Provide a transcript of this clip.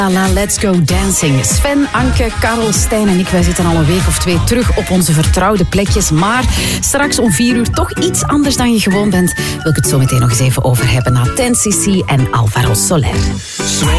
Let's go dancing. Sven, Anke, Karel, Stijn en ik, wij zitten al een week of 2 terug op onze vertrouwde plekjes. Maar straks om 4 uur toch iets anders dan je gewoon bent. Wil ik het zo meteen nog eens even over hebben na 10cc en Alvaro Soler.